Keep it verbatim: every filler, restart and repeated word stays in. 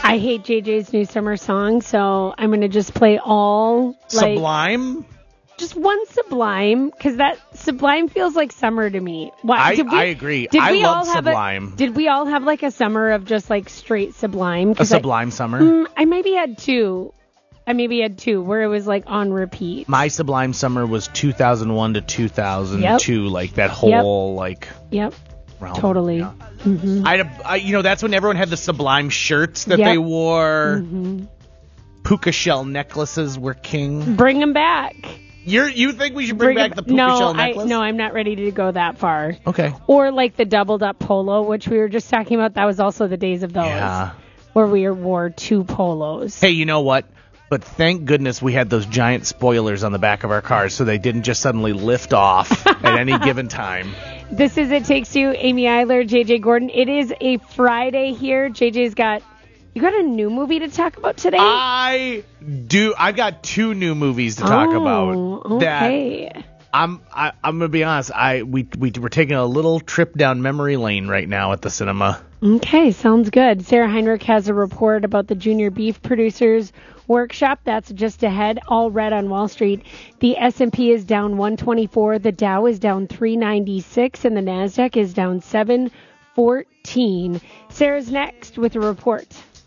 I hate J J's new summer song, so I'm going to just play all... like, Sublime? Just one Sublime, because that Sublime feels like summer to me. Why, I, did we, I agree. Did I we love all have Sublime. A, did we all have like a summer of just like straight Sublime? A Sublime I, summer? Mm, I maybe had two. I maybe had two where it was like on repeat. My Sublime summer was two thousand one to two thousand two, yep. like that whole yep. like... Yep. Realm. Totally. Yeah. Mm-hmm. I, I, you know, that's when everyone had the Sublime shirts that yep. they wore. Mm-hmm. Puka shell necklaces were king. Bring them back. You're, you think we should bring, bring back the puka no, shell necklace? I, no, I'm not ready to go that far. Okay. Or like the doubled up polo, which we were just talking about. That was also the days of those. Yeah. Where we wore two polos. Hey, you know what? But thank goodness we had those giant spoilers on the back of our cars so they didn't just suddenly lift off at any given time. This is It Takes Two, Amy Eiler, J J Gordon. It is a Friday here. J J's got... You got a new movie to talk about today? I do. I've got two new movies to talk oh, about. Okay. That I'm I, I'm gonna be honest. I we we we're taking a little trip down memory lane right now at the cinema. Okay, sounds good. Sarah Heinrich has a report about the Junior Beef Producers Workshop. That's just ahead. All red on Wall Street. The S and P is down one twenty-four. The Dow is down three ninety-six, and the Nasdaq is down seven fourteen. Sarah's next with a report.